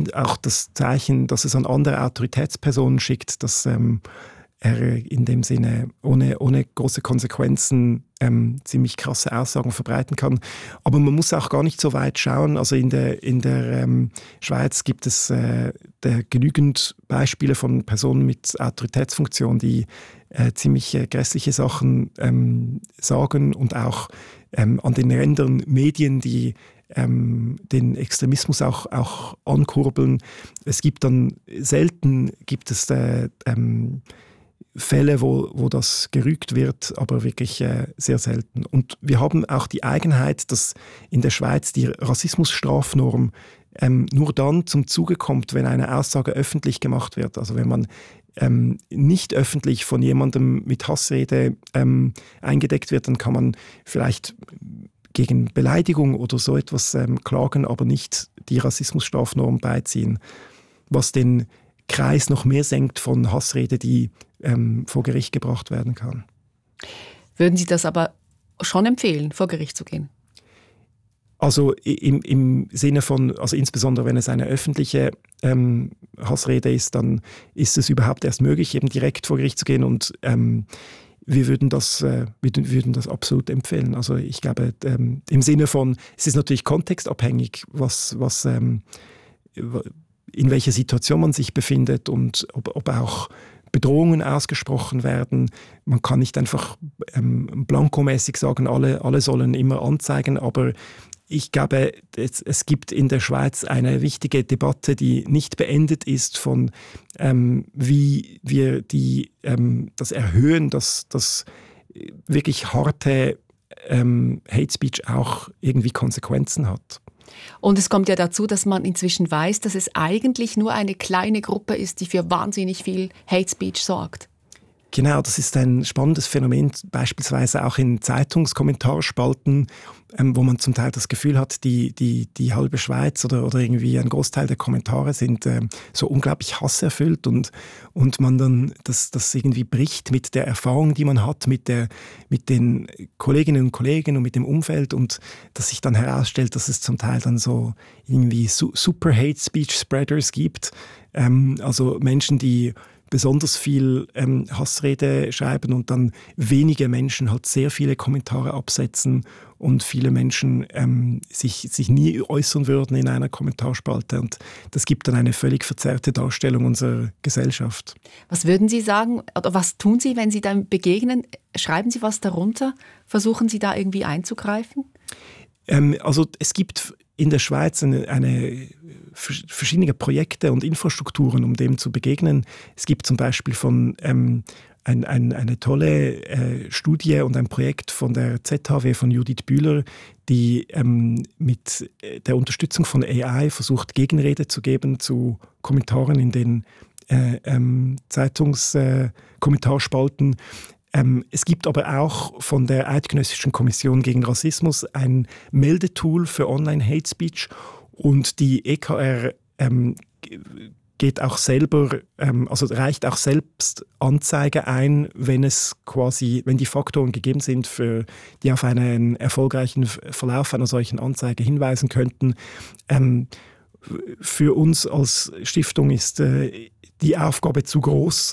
auch das Zeichen, dass es an andere Autoritätspersonen schickt, dass er in dem Sinne ohne große Konsequenzen ziemlich krasse Aussagen verbreiten kann. Aber man muss auch gar nicht so weit schauen. Also in der Schweiz gibt es genügend Beispiele von Personen mit Autoritätsfunktion, die ziemlich grässliche Sachen sagen und auch an den Rändern Medien, die den Extremismus auch ankurbeln. Es gibt dann selten Fälle, wo das gerügt wird, aber wirklich sehr selten. Und wir haben auch die Eigenheit, dass in der Schweiz die Rassismusstrafnorm nur dann zum Zuge kommt, wenn eine Aussage öffentlich gemacht wird. Also wenn man nicht öffentlich von jemandem mit Hassrede eingedeckt wird, dann kann man vielleicht gegen Beleidigung oder so etwas klagen, aber nicht die Rassismusstrafnorm beiziehen, was den Kreis noch mehr senkt von Hassrede, die vor Gericht gebracht werden kann. Würden Sie das aber schon empfehlen, vor Gericht zu gehen? Also im Sinne von, also insbesondere wenn es eine öffentliche Hassrede ist, dann ist es überhaupt erst möglich, eben direkt vor Gericht zu gehen, und wir würden das absolut empfehlen. Also ich glaube, im Sinne von, es ist natürlich kontextabhängig, in welcher Situation man sich befindet und ob auch Bedrohungen ausgesprochen werden. Man kann nicht einfach blankomäßig sagen, alle sollen immer anzeigen, aber ich glaube, es gibt in der Schweiz eine wichtige Debatte, die nicht beendet ist, von wie wir das erhöhen, dass das wirklich harte Hate Speech auch irgendwie Konsequenzen hat. Und es kommt ja dazu, dass man inzwischen weiß, dass es eigentlich nur eine kleine Gruppe ist, die für wahnsinnig viel Hate Speech sorgt. Genau, das ist ein spannendes Phänomen, beispielsweise auch in Zeitungskommentarspalten, wo man zum Teil das Gefühl hat, die halbe Schweiz oder irgendwie ein Großteil der Kommentare sind so unglaublich hasserfüllt und man dann das irgendwie bricht mit der Erfahrung, die man hat, mit den Kolleginnen und Kollegen und mit dem Umfeld, und dass sich dann herausstellt, dass es zum Teil dann so irgendwie super Hate Speech Spreaders gibt, also Menschen, die besonders viel Hassrede schreiben und dann wenige Menschen halt sehr viele Kommentare absetzen und viele Menschen sich nie äußern würden in einer Kommentarspalte, und das gibt dann eine völlig verzerrte Darstellung unserer Gesellschaft. Was würden Sie sagen, oder was tun Sie, wenn Sie dann begegnen? Schreiben Sie was darunter? Versuchen Sie da irgendwie einzugreifen? Also es gibt in der Schweiz eine verschiedene Projekte und Infrastrukturen, um dem zu begegnen. Es gibt zum Beispiel eine tolle Studie und ein Projekt von der ZHW von Judith Bühler, die mit der Unterstützung von AI versucht, Gegenrede zu geben zu Kommentaren in den Zeitungskommentarspalten. Es gibt aber auch von der Eidgenössischen Kommission gegen Rassismus ein Meldetool für Online-Hate-Speech, und die EKR geht auch selber, also reicht auch selbst Anzeige ein, wenn die Faktoren gegeben sind, die auf einen erfolgreichen Verlauf einer solchen Anzeige hinweisen könnten. Für uns als Stiftung ist die Aufgabe zu groß,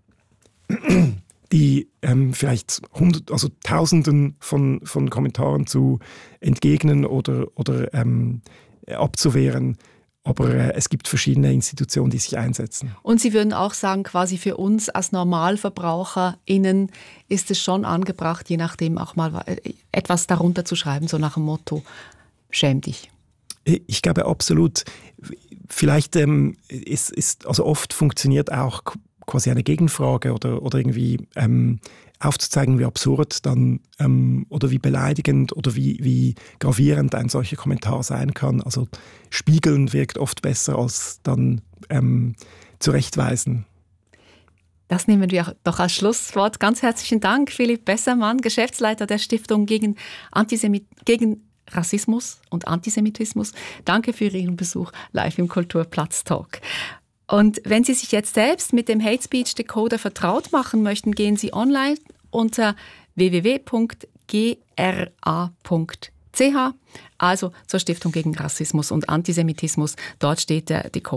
die vielleicht Tausenden von Kommentaren zu entgegnen oder abzuwehren. Aber es gibt verschiedene Institutionen, die sich einsetzen. Und Sie würden auch sagen, quasi für uns als NormalverbraucherInnen ist es schon angebracht, je nachdem auch mal etwas darunter zu schreiben, so nach dem Motto, schäm dich. Ich glaube absolut. Vielleicht also oft funktioniert auch quasi eine Gegenfrage oder irgendwie aufzuzeigen, wie absurd dann oder wie beleidigend oder wie gravierend ein solcher Kommentar sein kann. Also spiegeln wirkt oft besser als dann zurechtweisen. Das nehmen wir doch als Schlusswort. Ganz herzlichen Dank, Philipp Bessermann, Geschäftsleiter der Stiftung gegen Rassismus und Antisemitismus. Danke für Ihren Besuch live im Kulturplatz-Talk. Und wenn Sie sich jetzt selbst mit dem Hate Speech Decoder vertraut machen möchten, gehen Sie online unter www.gra.ch, also zur Stiftung gegen Rassismus und Antisemitismus. Dort steht der Decoder